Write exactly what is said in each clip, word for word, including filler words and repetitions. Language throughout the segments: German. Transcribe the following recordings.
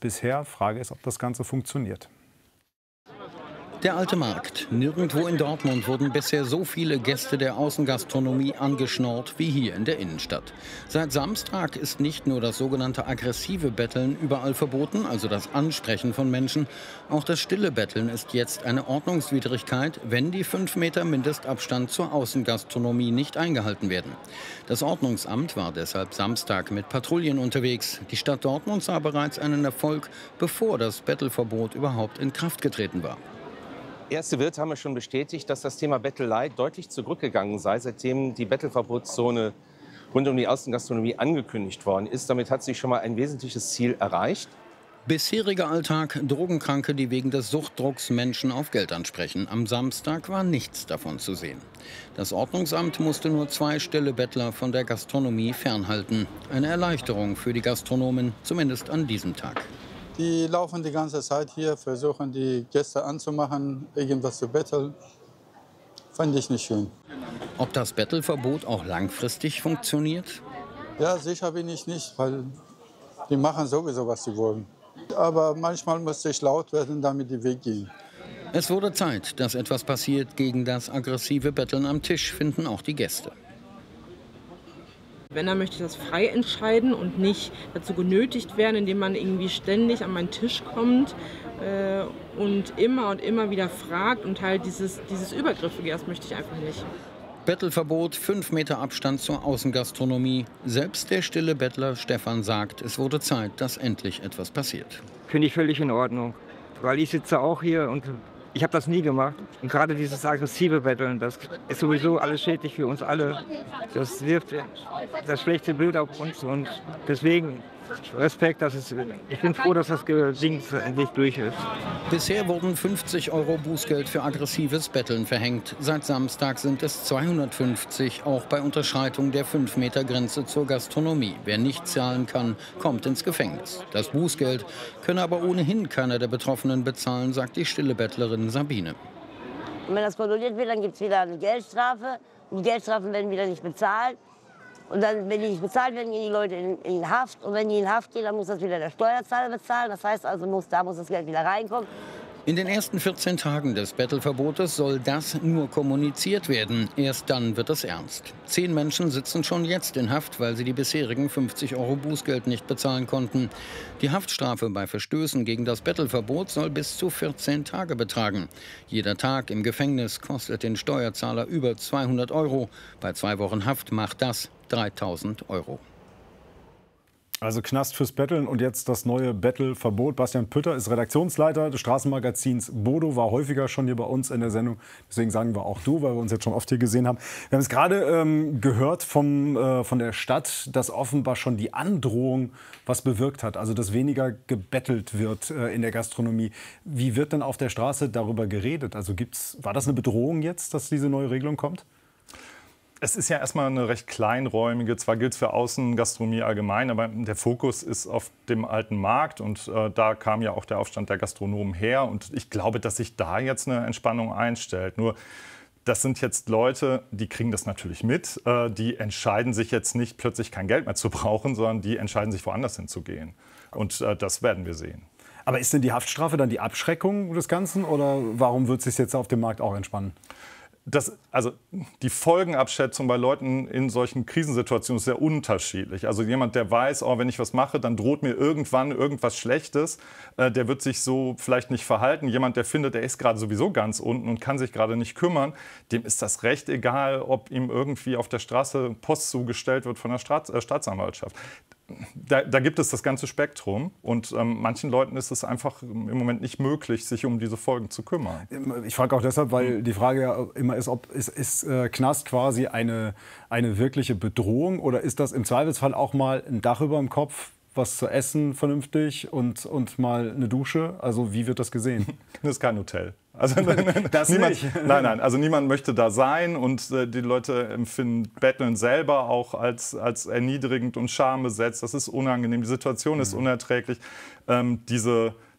bisher. Frage ist, ob das Ganze funktioniert. Der alte Markt. Nirgendwo in Dortmund wurden bisher so viele Gäste der Außengastronomie angeschnort wie hier in der Innenstadt. Seit Samstag ist nicht nur das sogenannte aggressive Betteln überall verboten, also das Ansprechen von Menschen. Auch das stille Betteln ist jetzt eine Ordnungswidrigkeit, wenn die fünf Meter Mindestabstand zur Außengastronomie nicht eingehalten werden. Das Ordnungsamt war deshalb Samstag mit Patrouillen unterwegs. Die Stadt Dortmund sah bereits einen Erfolg, bevor das Bettelverbot überhaupt in Kraft getreten war. Erste Wirte haben mir schon bestätigt, dass das Thema Bettelei deutlich zurückgegangen sei, seitdem die Bettelverbotszone rund um die Außengastronomie angekündigt worden ist. Damit hat sich schon mal ein wesentliches Ziel erreicht. Bisheriger Alltag, Drogenkranke, die wegen des Suchtdrucks Menschen auf Geld ansprechen. Am Samstag war nichts davon zu sehen. Das Ordnungsamt musste nur zwei stille Bettler von der Gastronomie fernhalten. Eine Erleichterung für die Gastronomen, zumindest an diesem Tag. Die laufen die ganze Zeit hier, versuchen die Gäste anzumachen, irgendwas zu betteln. Fand ich nicht schön. Ob das Bettelverbot auch langfristig funktioniert? Ja, sicher bin ich nicht, weil die machen sowieso, was sie wollen. Aber manchmal muss ich laut werden, damit die weggehen. Es wurde Zeit, dass etwas passiert gegen das aggressive Betteln am Tisch, finden auch die Gäste. Wenn, dann möchte ich das frei entscheiden und nicht dazu genötigt werden, indem man irgendwie ständig an meinen Tisch kommt äh, und immer und immer wieder fragt. Und halt dieses, dieses Übergriffige, das möchte ich einfach nicht. Bettelverbot, fünf Meter Abstand zur Außengastronomie. Selbst der stille Bettler Stefan sagt, es wurde Zeit, dass endlich etwas passiert. Finde ich völlig in Ordnung, weil ich sitze auch hier und ich habe das nie gemacht. Und gerade dieses aggressive Betteln, das ist sowieso alles schädlich für uns alle. Das wirft das schlechte Bild auf uns und deswegen Respekt. Das ist, ich bin froh, dass das Ding endlich durch ist. Bisher wurden fünfzig Euro Bußgeld für aggressives Betteln verhängt. Seit Samstag sind es zweihundertfünfzig, auch bei Unterschreitung der fünf Meter Grenze zur Gastronomie. Wer nicht zahlen kann, kommt ins Gefängnis. Das Bußgeld könne aber ohnehin keiner der Betroffenen bezahlen, sagt die stille Bettlerin Sabine. Und wenn das kontrolliert wird, dann gibt es wieder eine Geldstrafe. Und die Geldstrafen werden wieder nicht bezahlt. Und dann, wenn die nicht bezahlt werden, gehen die Leute in, in Haft. Und wenn die in Haft gehen, dann muss das wieder der Steuerzahler bezahlen. Das heißt also, muss, da muss das Geld wieder reinkommen. In den ersten vierzehn Tagen des Bettelverbotes soll das nur kommuniziert werden. Erst dann wird es ernst. Zehn Menschen sitzen schon jetzt in Haft, weil sie die bisherigen fünfzig Euro Bußgeld nicht bezahlen konnten. Die Haftstrafe bei Verstößen gegen das Bettelverbot soll bis zu vierzehn Tage betragen. Jeder Tag im Gefängnis kostet den Steuerzahler über zweihundert Euro. Bei zwei Wochen Haft macht das dreitausend Euro. Also Knast fürs Betteln und jetzt das neue Bettelverbot. Bastian Pütter ist Redaktionsleiter des Straßenmagazins Bodo, war häufiger schon hier bei uns in der Sendung. Deswegen sagen wir auch du, weil wir uns jetzt schon oft hier gesehen haben. Wir haben es gerade ähm, gehört vom, äh, von der Stadt, dass offenbar schon die Androhung was bewirkt hat. Also dass weniger gebettelt wird äh, in der Gastronomie. Wie wird denn auf der Straße darüber geredet? Also gibt's, war das eine Bedrohung jetzt, dass diese neue Regelung kommt? Es ist ja erstmal eine recht kleinräumige, zwar gilt es für Außengastronomie allgemein, aber der Fokus ist auf dem alten Markt und äh, da kam ja auch der Aufstand der Gastronomen her und ich glaube, dass sich da jetzt eine Entspannung einstellt. Nur das sind jetzt Leute, die kriegen das natürlich mit, äh, die entscheiden sich jetzt nicht plötzlich kein Geld mehr zu brauchen, sondern die entscheiden sich woanders hinzugehen und äh, das werden wir sehen. Aber ist denn die Haftstrafe dann die Abschreckung des Ganzen oder warum wird es sich jetzt auf dem Markt auch entspannen? Das, also die Folgenabschätzung bei Leuten in solchen Krisensituationen ist sehr unterschiedlich. Also jemand, der weiß, oh, wenn ich was mache, dann droht mir irgendwann irgendwas Schlechtes, äh, der wird sich so vielleicht nicht verhalten. Jemand, der findet, der ist gerade sowieso ganz unten und kann sich gerade nicht kümmern, dem ist das recht egal, ob ihm irgendwie auf der Straße Post zugestellt wird von der Staats äh, Staatsanwaltschaft. Da, da gibt es das ganze Spektrum und ähm, manchen Leuten ist es einfach im Moment nicht möglich, sich um diese Folgen zu kümmern. Ich frage auch deshalb, weil die Frage ja immer ist, ob ist, ist äh, Knast quasi eine, eine wirkliche Bedrohung oder ist das im Zweifelsfall auch mal ein Dach über dem Kopf, was zu essen vernünftig und, und mal eine Dusche? Also wie wird das gesehen? Das ist kein Hotel. Also, das niemand, nicht. Nein, nein, also niemand möchte da sein und äh, die Leute empfinden Betteln selber auch als, als erniedrigend und schambesetzt. Das ist unangenehm, die Situation ist unerträglich. Ähm, diese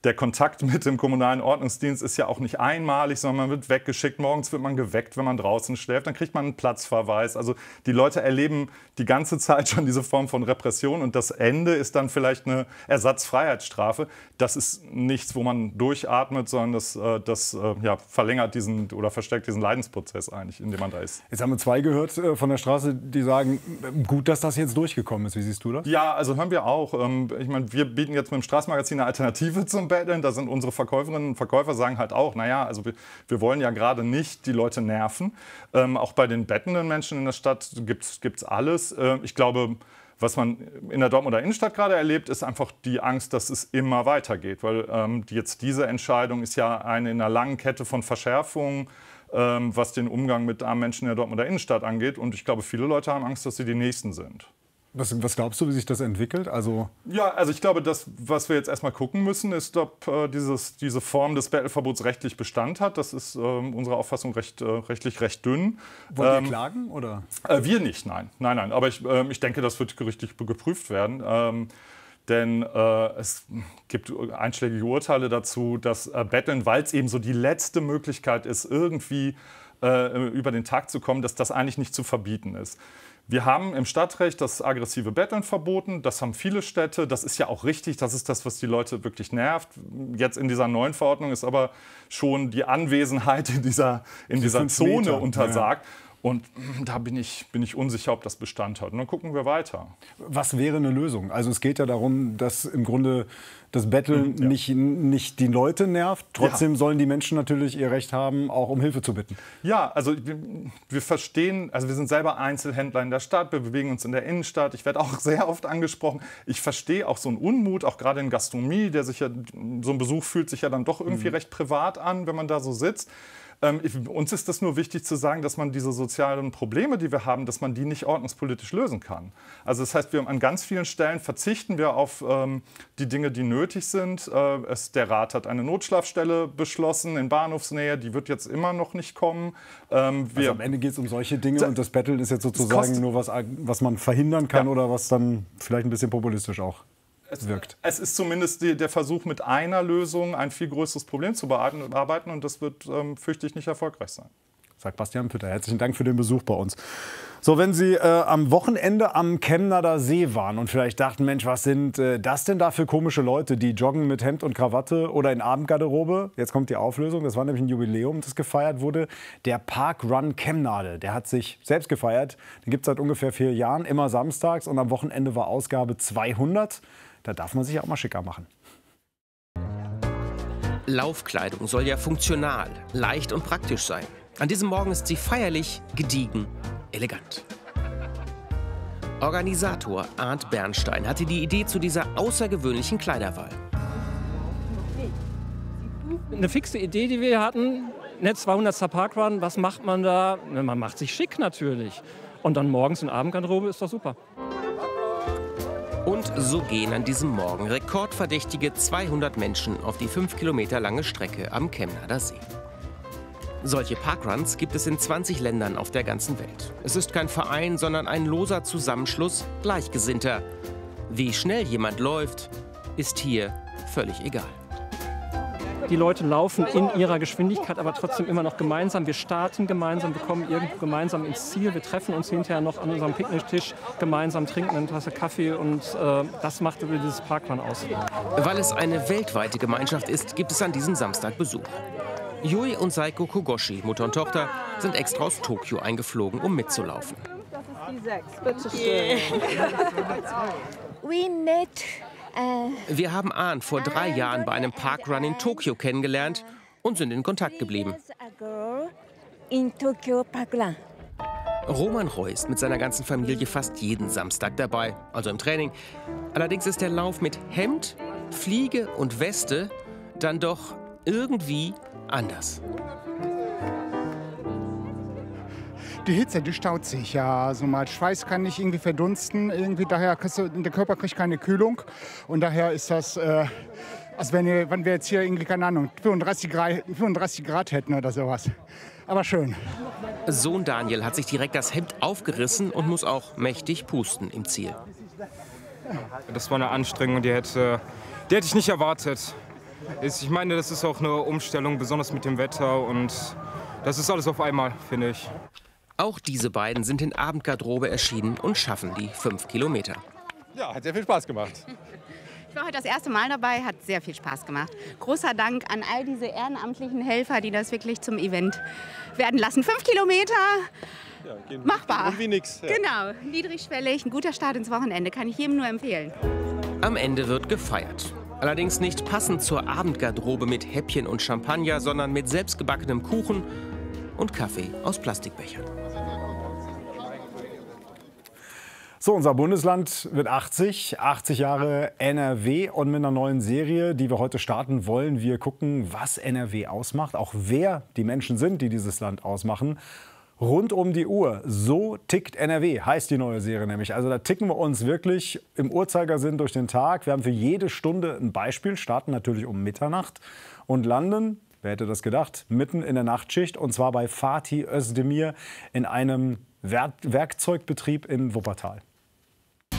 der Kontakt mit dem kommunalen Ordnungsdienst ist ja auch nicht einmalig, sondern man wird weggeschickt. Morgens wird man geweckt, wenn man draußen schläft. Dann kriegt man einen Platzverweis. Also die Leute erleben die ganze Zeit schon diese Form von Repression. Und das Ende ist dann vielleicht eine Ersatzfreiheitsstrafe. Das ist nichts, wo man durchatmet, sondern das, das ja, verlängert diesen oder verstärkt diesen Leidensprozess eigentlich, in dem man da ist. Jetzt haben wir zwei gehört von der Straße, die sagen, gut, dass das jetzt durchgekommen ist. Wie siehst du das? Ja, also hören wir auch. Ich meine, wir bieten jetzt mit dem Straßenmagazin eine Alternative zum Betteln. Da sind unsere Verkäuferinnen und Verkäufer sagen halt auch, naja, also wir, wir wollen ja gerade nicht die Leute nerven. Ähm, auch bei den bettenden Menschen in der Stadt gibt es alles. Äh, ich glaube, was man in der Dortmunder Innenstadt gerade erlebt, ist einfach die Angst, dass es immer weitergeht. Weil ähm, jetzt diese Entscheidung ist ja eine in einer langen Kette von Verschärfungen, ähm, was den Umgang mit armen Menschen in der Dortmunder Innenstadt angeht. Und ich glaube, viele Leute haben Angst, dass sie die Nächsten sind. Was, was glaubst du, wie sich das entwickelt? Also ja, also ich glaube, das, was wir jetzt erstmal gucken müssen, ist, ob äh, dieses, diese Form des Bettelverbots rechtlich Bestand hat. Das ist äh, unserer Auffassung recht, äh, rechtlich recht dünn. Wollt ihr ähm, klagen? Oder? Äh, wir nicht, nein. Nein, nein. Aber ich, äh, ich denke, das wird gerichtlich geprüft werden. Ähm, denn äh, es gibt einschlägige Urteile dazu, dass äh, Betteln, weil es eben so die letzte Möglichkeit ist, irgendwie äh, über den Tag zu kommen, dass das eigentlich nicht zu verbieten ist. Wir haben im Stadtrecht das aggressive Betteln verboten. Das haben viele Städte. Das ist ja auch richtig. Das ist das, was die Leute wirklich nervt. Jetzt in dieser neuen Verordnung ist aber schon die Anwesenheit in dieser, in dieser Zone Meter, untersagt. Ja. Und da bin ich, bin ich unsicher, ob das Bestand hat. Und dann gucken wir weiter. Was wäre eine Lösung? Also es geht ja darum, dass im Grunde das Betteln ja. nicht, nicht die Leute nervt. Trotzdem ja. sollen die Menschen natürlich ihr Recht haben, auch um Hilfe zu bitten. Ja, also wir, wir verstehen, also wir sind selber Einzelhändler in der Stadt, wir bewegen uns in der Innenstadt. Ich werde auch sehr oft angesprochen. Ich verstehe auch so einen Unmut, auch gerade in Gastronomie, der sich ja, so ein Besuch fühlt sich ja dann doch irgendwie mhm. recht privat an, wenn man da so sitzt. Ähm, uns ist das nur wichtig zu sagen, dass man diese sozialen Probleme, die wir haben, dass man die nicht ordnungspolitisch lösen kann. Also das heißt, wir an ganz vielen Stellen verzichten wir auf ähm, die Dinge, die nötig sind. Äh, es, der Rat hat eine Notschlafstelle beschlossen in Bahnhofsnähe, die wird jetzt immer noch nicht kommen. Ähm, wir, also am Ende geht es um solche Dinge und das Betteln ist jetzt sozusagen nur was, was man verhindern kann ja. oder was dann vielleicht ein bisschen populistisch auch Es, wirkt. Es ist zumindest die, der Versuch, mit einer Lösung ein viel größeres Problem zu bearbeiten. Und das wird, ähm, fürchte ich, nicht erfolgreich sein. Sagt Bastian Pütter. Herzlichen Dank für den Besuch bei uns. So, wenn Sie äh, am Wochenende am Chemnader See waren und vielleicht dachten, Mensch, was sind äh, das denn da für komische Leute, die joggen mit Hemd und Krawatte oder in Abendgarderobe? Jetzt kommt die Auflösung. Das war nämlich ein Jubiläum, das gefeiert wurde. Der Parkrun Chemnade, der hat sich selbst gefeiert. Den gibt es seit ungefähr vier Jahren, immer samstags. Und am Wochenende war Ausgabe zweihundert. Da darf man sich auch mal schicker machen. Laufkleidung soll ja funktional, leicht und praktisch sein. An diesem Morgen ist sie feierlich, gediegen, elegant. Organisator Arndt Bernstein hatte die Idee zu dieser außergewöhnlichen Kleiderwahl. Eine fixe Idee, die wir hatten, ne, zweihundertster Parkrun, was macht man da? Ne, man macht sich schick natürlich. Und dann morgens in Abendgarderobe ist doch super. Und so gehen an diesem Morgen rekordverdächtige zweihundert Menschen auf die fünf Kilometer lange Strecke am Chemnader See. Solche Parkruns gibt es in zwanzig Ländern auf der ganzen Welt. Es ist kein Verein, sondern ein loser Zusammenschluss Gleichgesinnter. Wie schnell jemand läuft, ist hier völlig egal. Die Leute laufen in ihrer Geschwindigkeit, aber trotzdem immer noch gemeinsam. Wir starten gemeinsam, wir kommen irgendwo gemeinsam ins Ziel. Wir treffen uns hinterher noch an unserem Picknicktisch, gemeinsam trinken eine Tasse Kaffee und äh, das macht über dieses Parkrun aus. Weil es eine weltweite Gemeinschaft ist, gibt es an diesem Samstag Besuch. Yui und Seiko Kogoshi, Mutter und Tochter, sind extra aus Tokio eingeflogen, um mitzulaufen. Das ist die sechs, bitteschön. We met Wir haben Ahn vor drei Jahren bei einem Parkrun in Tokio kennengelernt und sind in Kontakt geblieben. Roman Roy ist mit seiner ganzen Familie fast jeden Samstag dabei, also im Training. Allerdings ist der Lauf mit Hemd, Fliege und Weste dann doch irgendwie anders. Die Hitze, die staut sich, ja. Also mal Schweiß kann nicht irgendwie verdunsten, irgendwie daher kriegst du, der Körper kriegt keine Kühlung und daher ist das, äh, als wenn, ihr, wenn wir jetzt hier irgendwie, keine Ahnung, fünfunddreißig Grad, fünfunddreißig Grad hätten oder sowas. Aber schön. Sohn Daniel hat sich direkt das Hemd aufgerissen und muss auch mächtig pusten im Ziel. Das war eine Anstrengung, die hätte, die hätte ich nicht erwartet. Ich meine, das ist auch eine Umstellung, besonders mit dem Wetter. Und das ist alles auf einmal, finde ich. Auch diese beiden sind in Abendgarderobe erschienen und schaffen die fünf Kilometer. Ja, hat sehr viel Spaß gemacht. Ich war heute das erste Mal dabei, hat sehr viel Spaß gemacht. Großer Dank an all diese ehrenamtlichen Helfer, die das wirklich zum Event werden lassen. Fünf Kilometer, ja, gehen machbar. Und wie nix. Ja. Genau, niedrigschwellig, ein guter Start ins Wochenende, kann ich jedem nur empfehlen. Am Ende wird gefeiert. Allerdings nicht passend zur Abendgarderobe mit Häppchen und Champagner, sondern mit selbstgebackenem Kuchen und Kaffee aus Plastikbechern. So, unser Bundesland wird achtzig, achtzig Jahre N R W und mit einer neuen Serie, die wir heute starten wollen, wir gucken, was N R W ausmacht, auch wer die Menschen sind, die dieses Land ausmachen. Rund um die Uhr, so tickt N R W, heißt die neue Serie nämlich. Also da ticken wir uns wirklich im Uhrzeigersinn durch den Tag. Wir haben für jede Stunde ein Beispiel, starten natürlich um Mitternacht und landen, wer hätte das gedacht, mitten in der Nachtschicht und zwar bei Fatih Özdemir in einem Werk- Werkzeugbetrieb in Wuppertal.